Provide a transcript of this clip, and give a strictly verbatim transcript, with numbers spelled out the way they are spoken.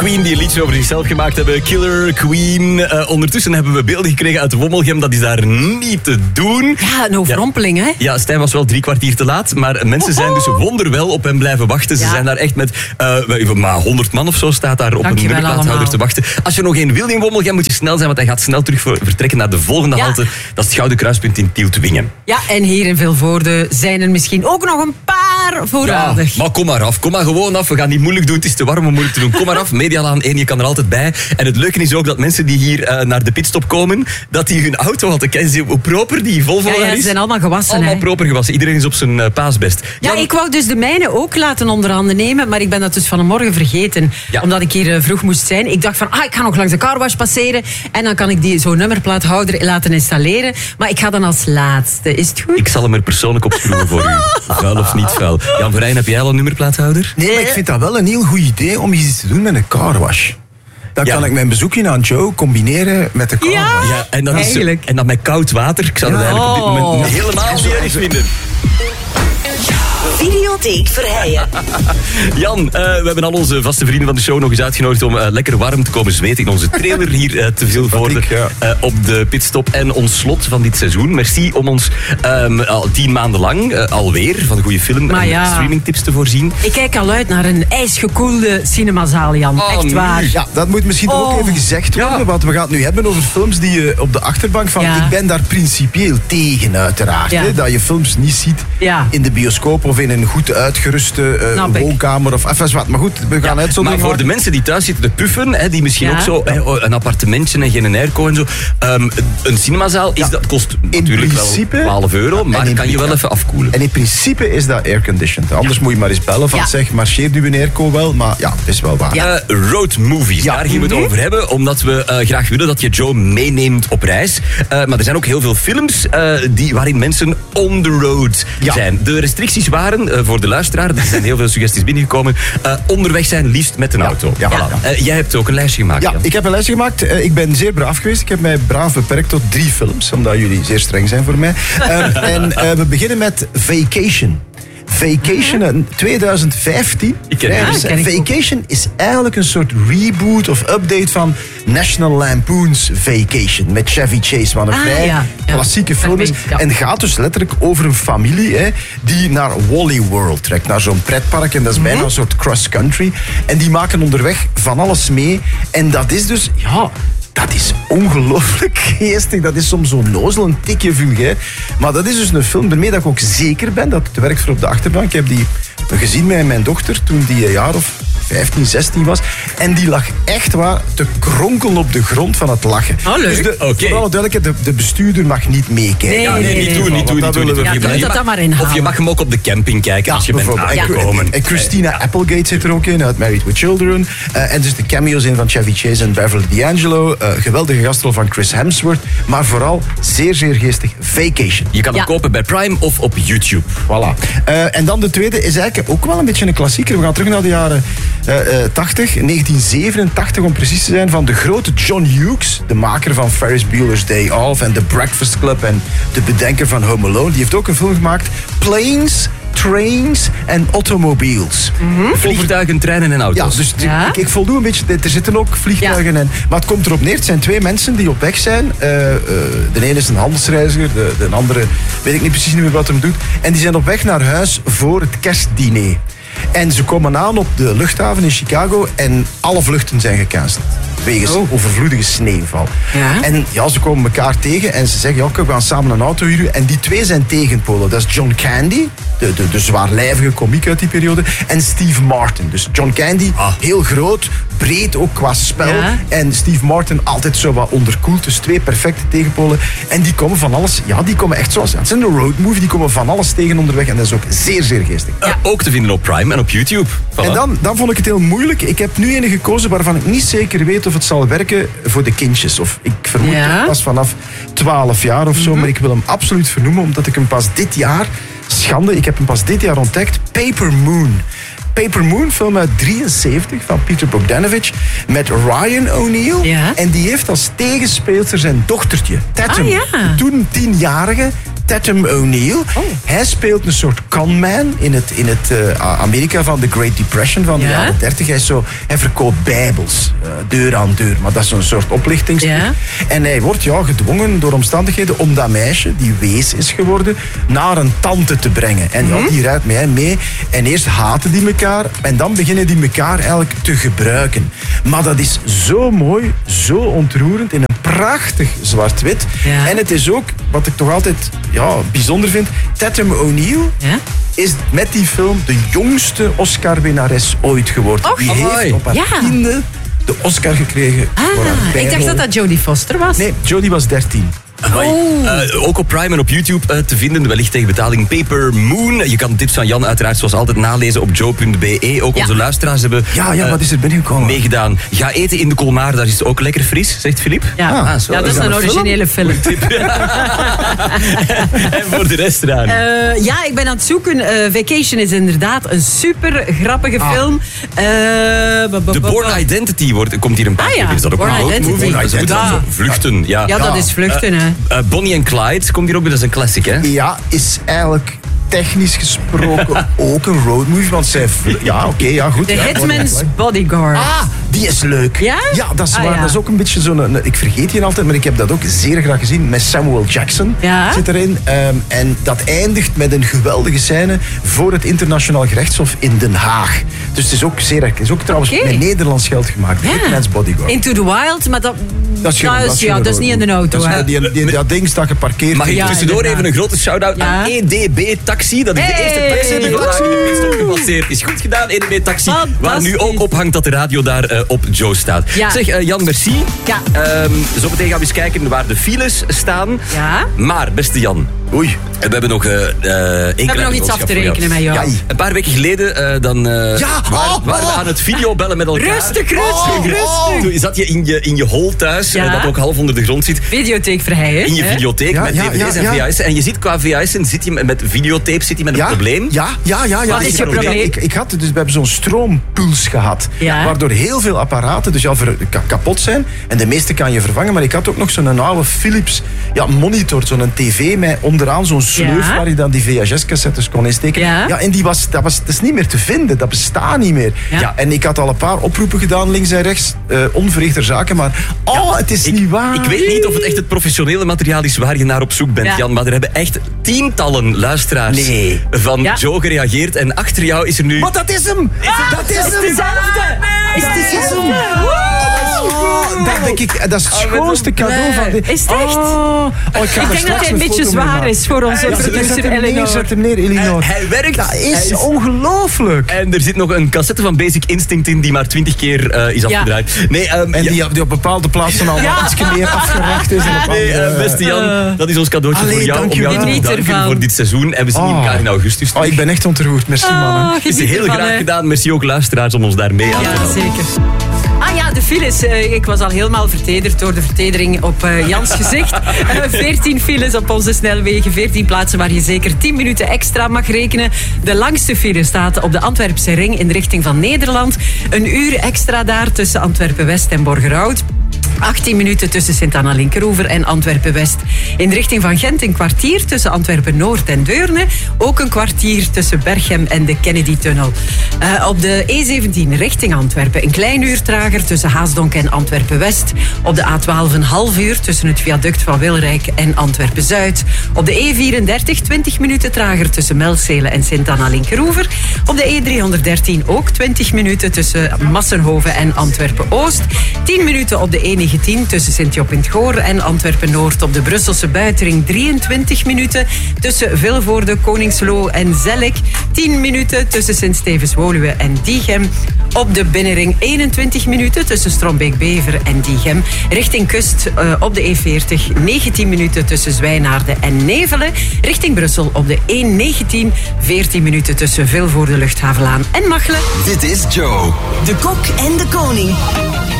Queen die een liedje over zichzelf gemaakt hebben. Killer Queen. Uh, ondertussen hebben we beelden gekregen uit Wommelgem. Dat is daar niet te doen. Ja, een overrompeling, ja. hè? Ja, Stijn was wel drie kwartier te laat. Maar mensen zijn dus wonderwel op hem blijven wachten. Ze ja. zijn daar echt met uh, maar honderd man of zo staat daar op Dank een nummerplaathouder te wachten. Als je nog geen wil in Wommelgem, moet je snel zijn. Want hij gaat snel terug vertrekken naar de volgende ja. halte. Dat is het Gouden Kruispunt in Tielt-Wingen. Ja, en hier in Vilvoorde zijn er misschien ook nog een paar voorradig. Ja, maar kom maar af. Kom maar gewoon af. We gaan niet moeilijk doen. Het is te warm om moeilijk te doen. Kom maar af. Medialaan één, je kan er altijd bij. En het leuke is ook dat mensen die hier uh, naar de pitstop komen, dat die hun auto altijd kennen. Hoe proper die Volvo ja, ja, is. Ze zijn allemaal gewassen. Allemaal hè? proper gewassen. Iedereen is op zijn uh, paasbest. Ja, Dan... ik wou dus de mijne ook laten onderhanden nemen, maar ik ben dat dus vanmorgen vergeten. Ja. Omdat ik hier uh, vroeg moest zijn. Ik dacht van, ah, ik ga nog langs de carwash passeren en dan kan ik die zo'n nummerplaathouder laten installeren. Maar ik ga dan als laatste. Is het goed? Ik zal hem er persoonlijk op schroeven voor u. Vuil of niet vuil. Jan Verheyen, heb jij al een nummerplaathouder? Nee, maar ik vind dat wel een heel goed idee om iets te doen met een carwash. Dan ja. kan ik mijn bezoekje aan Joe combineren met de carwash. Ja, ja en, dan is, en dan met koud water. Ik zou ja. het eigenlijk op dit moment helemaal niet erg vinden. Videotheek Verheyen. Jan, uh, we hebben al onze vaste vrienden van de show nog eens uitgenodigd om uh, lekker warm te komen zweten in onze trailer hier uh, te Vilvoorde ja. uh, op de pitstop en ons slot van dit seizoen. Merci om ons um, al tien maanden lang uh, alweer van goede film maar en ja. streamingtips te voorzien. Ik kijk al uit naar een ijsgekoelde cinemazaal, Jan. Oh, echt waar. Ja, dat moet misschien oh. ook even gezegd worden, ja. want we gaan het nu hebben over films die je op de achterbank van... Ja. Ik ben daar principieel tegen, uiteraard. Ja. Hè, dat je films niet ziet ja. in de bioscoop of in een goed uitgeruste uh, woonkamer of even wat. Maar goed, we gaan ja, uit zo. Maar voor maken. De mensen die thuis zitten te puffen, hè, die misschien ja. ook zo hè, een appartementje en geen airco en zo. Um, een cinemazaal is, ja. dat kost in natuurlijk principe, wel twaalf euro, maar kan je wel even afkoelen. En in principe is dat airconditioned. Anders ja. moet je maar eens bellen van ja. zeg, marcheert uw airco wel? Maar ja, het is wel waar. Ja. Uh, road movies, ja. daar gaan we het over hebben, omdat we uh, graag willen dat je Joe meeneemt op reis. Uh, maar er zijn ook heel veel films uh, die, waarin mensen on the road ja. zijn. De restricties waren, uh, voor de luisteraar, er zijn heel veel suggesties binnengekomen, uh, onderweg zijn liefst met een ja. auto. Ja. Ja. Uh, jij hebt ook een lijstje gemaakt. Ja, Jan. ik heb een lijstje gemaakt. Uh, ik ben zeer braaf geweest. Ik heb mij braaf beperkt tot drie films, omdat jullie zeer streng zijn voor mij. Uh, en uh, we beginnen met Vacation. Vacation in twintig vijftien. Ik ken ja, het. Vacation is eigenlijk een soort reboot of update van National Lampoon's Vacation. Met Chevy Chase, wat een ah, vrij ja. klassieke film is. Ja. En gaat dus letterlijk over een familie hè, die naar Wally World trekt. Naar zo'n pretpark. En dat is mm-hmm. bijna een soort cross-country. En die maken onderweg van alles mee. En dat is dus... ja. Dat is ongelooflijk geestig. Dat is soms zo nozel, een tikje vulgair. Maar dat is dus een film waarmee dat ik ook zeker ben dat het werkt voor op de achterbank. Ik heb die gezien met mijn dochter toen die een jaar of vijftien, zestien was. En die lag echt waar te kronkelen op de grond van het lachen. Oh, leuk. Dus de, okay. voor alle duidelijkheid, de, de bestuurder mag niet meekijken. Nee, ja, nee, nee, nee, niet doen, nee. niet doen, niet doen. Niet doen. Ja, je doe dat dan maar inhalen. Of je mag hem ook op de camping kijken ja, als je bent aangekomen. En, en Christina ja. Applegate zit er ook in, uit Married with Children. Uh, en dus de cameo's in van Chevy Chase en Beverly D'Angelo. Uh, geweldige gastrol van Chris Hemsworth. Maar vooral zeer, zeer geestig Vacation. Je kan hem ja. kopen bij Prime of op YouTube. Voilà. Uh, en dan de tweede is eigenlijk ook wel een beetje een klassieker. We gaan terug naar de jaren uh, uh, tachtig, negentien zevenentachtig om precies te zijn, van de grote John Hughes, de maker van Ferris Bueller's Day Off en The Breakfast Club en de bedenker van Home Alone. Die heeft ook een film gemaakt, Planes, Trains en Automobiles. Mm-hmm. Vliegtuigen, treinen en auto's. Ja, dus ja? Ik, ik voldoe een beetje, er zitten ook vliegtuigen ja. en... Maar het komt erop neer, het zijn twee mensen die op weg zijn. Uh, uh, de ene is een handelsreiziger, de, de andere weet ik niet precies niet meer wat hem doet. En die zijn op weg naar huis voor het kerstdiner. En ze komen aan op de luchthaven in Chicago en alle vluchten zijn gecanceld. Wegens oh. overvloedige sneeuwval. Ja? En ja, ze komen elkaar tegen en ze zeggen, ja, we gaan samen een auto huren. En die twee zijn tegenpolen. Dat is John Candy, de, de, de zwaarlijvige komiek uit die periode, en Steve Martin. Dus John Candy, ah. heel groot, breed ook qua spel. Ja? En Steve Martin altijd zo wat onderkoeld. Dus twee perfecte tegenpolen. En die komen van alles, ja, die komen echt zoals... Het is een roadmovie, die komen van alles tegen onderweg. En dat is ook zeer, zeer geestig. Ja. Uh, ook te vinden op Prime en op YouTube. Voilà. En dan, dan vond ik het heel moeilijk. Ik heb nu ene gekozen waarvan ik niet zeker weet of het zal werken voor de kindjes. Of ik vermoed ja? het pas vanaf twaalf jaar of zo. Mm-hmm. Maar ik wil hem absoluut vernoemen, omdat ik hem pas dit jaar... Schande, ik heb hem pas dit jaar ontdekt. Paper Moon. Paper Moon, film uit drieënzeventig van Peter Bogdanovich met Ryan O'Neal. Ja? En die heeft als tegenspeelster zijn dochtertje, Tatum. Ah, ja. Toen tienjarige. Tatum O'Neal. Oh. Hij speelt een soort conman in het, in het uh, Amerika van de Great Depression van de ja? jaren dertig. Hij, is zo, hij verkoopt bijbels, uh, deur aan deur. Maar dat is zo'n soort oplichtingstuk. Ja? En hij wordt ja, gedwongen door omstandigheden om dat meisje, die wees is geworden, naar een tante te brengen. En ja, die rijdt met hem mee. En eerst haten die elkaar. En dan beginnen die elkaar eigenlijk te gebruiken. Maar dat is zo mooi, zo ontroerend, in een prachtig zwart-wit. Ja. En het is ook, wat ik toch altijd ja, bijzonder vind, Tatum O'Neal ja? is met die film de jongste Oscar-winnares ooit geworden. Och, die heeft mooi. op haar ja. tiende de Oscar gekregen. Ah, voor haar ik dacht dat dat Jodie Foster was. Nee, Jodie was dertien. Oh. Uh, ook op Prime en op YouTube uh, te vinden, wellicht tegen betaling, Paper Moon. Je kan tips van Jan uiteraard zoals altijd nalezen op joe punt b e. Ook ja. onze luisteraars hebben ja, ja, uh, wat is er binnengekomen? meegedaan. Ga eten in de Colmar, daar is het ook lekker fris, zegt Filip. Ja, ah, zo, ja dat is een, een originele film. film. En voor de rest eraan. Uh, ja, ik ben aan het zoeken. Uh, Vacation is inderdaad een super grappige ah. film. Uh, The Bourne Identity wordt, komt hier een paar ah, keer. Ja. Is dat ook Bourne een Identity. movie? Dat is ja. Vluchten, ja. Ja, dat ja. is vluchten, hè. Uh, Bonnie en Clyde komt hier ook bij, dat is een classic, hè? Ja, is eigenlijk technisch gesproken ook een roadmovie, want zij... Ja, oké, okay, ja, goed. The ja, Hitman's Bodyguard. Ah, die is leuk. Ja? Ja, dat is ah, waar. Ja. Dat is ook een beetje zo'n... Ik vergeet die altijd, maar ik heb dat ook zeer graag gezien. Met Samuel Jackson ja? zit erin. Um, en dat eindigt met een geweldige scène voor het Internationaal Gerechtshof in Den Haag. Dus het is ook zeer... Het is ook trouwens okay. met Nederlands geld gemaakt. The ja. Hitman's Bodyguard. Into the Wild, maar dat... Dat is, nou, dat is, ja, dat is niet in de auto. Dat, is, die, die, dat ding staat geparkeerd. Mag ik ja, tussendoor inderdaad. even een grote shout-out ja? aan E D B Taxi. Dat is hey, de eerste taxi die vandaag in de pitstop gepasseerd is. Goed gedaan, E D B Taxi. Waar nu ook ophangt dat de radio daar uh, op Joe staat. Ja. Zeg, uh, Jan, merci. Ja. Um, zo meteen gaan we eens kijken waar de files staan. Ja. Maar, beste Jan... Oei. We hebben nog, uh, uh, we hebben nog iets af te rekenen met jou. Ja, een paar weken geleden uh, dan, uh, ja, waren, oh, waren we aan het videobellen met elkaar. Rustig, rustig, oh, rustig. Toen zat je in je, in je hol thuis, ja. uh, dat ook half onder de grond zit. Videotheek verheien. In je videotheek ja, met ja, D V D's ja, en ja. V H's. En je zit qua V H's, zit je met videotape zit je met een ja, probleem. Ja, ja, ja. ja. Wat is je probleem? Ik, ik had dus, we hebben zo'n stroompuls gehad. Ja. Waardoor heel veel apparaten dus ja, ver, kapot zijn. En de meeste kan je vervangen. Maar ik had ook nog zo'n oude Philips ja, monitor, zo'n tv met onderaan zo'n sleuf ja. waar je dan die V H S-cassettes kon insteken. Ja. Ja, en die was, dat, was, dat is niet meer te vinden. Dat bestaat niet meer. Ja. Ja, en ik had al een paar oproepen gedaan, links en rechts. Uh, onverrichter zaken. Maar oh, ja, het is ik, niet waar. Ik weet niet of het echt het professionele materiaal is waar je naar op zoek bent, ja. Jan. Maar er hebben echt tientallen luisteraars nee. van ja. Joe gereageerd. En achter jou is er nu... Maar dat is hem! Ah, dat is hem! Het is dezelfde! Is het dezelfde? Oh, dat, denk ik, dat is het schoonste cadeau van dit. Is het echt? Oh, oh, ik, ik denk dat hij een beetje zwaar is voor onze ja, producer Eleanor. Zet hem neer, Eleanor. Hij, hij werkt. Dat is, is ongelooflijk. En er zit nog een cassette van Basic Instinct in die maar twintig keer uh, is ja. afgedraaid. Nee, um, en ja. die, die op bepaalde plaatsen al ja. iets meer afgerecht is. En nee, uh, beste Jan, uh, dat is ons cadeautje Allee, voor jou. Om jou te bedanken voor dit seizoen. En we zien oh. elkaar in augustus terug. Oh, ik ben echt ontroerd. Merci, oh, mannen. Het is heel graag he. gedaan. Merci ook luisteraars om ons daarmee aan te helpen. Ja, zeker. Ah ja, de files. Uh, ik was al helemaal vertederd door de vertedering op uh, Jans gezicht. Uh, veertien files op onze snelwegen. veertien plaatsen waar je zeker tien minuten extra mag rekenen. De langste file staat op de Antwerpse ring in de richting van Nederland. Een uur extra daar tussen Antwerpen-West en Borgerhout. achttien minuten tussen Sint-Anna-Linkeroever en Antwerpen-West. In de richting van Gent een kwartier tussen Antwerpen-Noord en Deurne. Ook een kwartier tussen Berchem en de Kennedy-tunnel. Uh, op de E zeventien richting Antwerpen een klein uur trager tussen Haasdonk en Antwerpen-West. Op de A twaalf een half uur tussen het viaduct van Wilrijk en Antwerpen-Zuid. Op de E vierendertig twintig minuten trager tussen Melzele en Sint-Anna-Linkeroever. Op de E driehonderddertien ook twintig minuten tussen Massenhoven en Antwerpen-Oost. tien minuten op de E negentien tussen Sint-Job in het Goor en Antwerpen-Noord. Op de Brusselse buitenring drieëntwintig minuten tussen Vilvoorde, Koningsloo en Zellik. tien minuten tussen Sint-Stevens-Woluwe en Diegem. Op de binnenring eenentwintig minuten tussen Strombeek-Bever en Diegem. Richting kust uh, op de E veertig negentien minuten tussen Zwijnaarden en Nevelen. Richting Brussel op de E negentien veertien minuten tussen Vilvoorde, Luchthavenlaan en Machelen. Dit is Joe. De Kok en de Koning.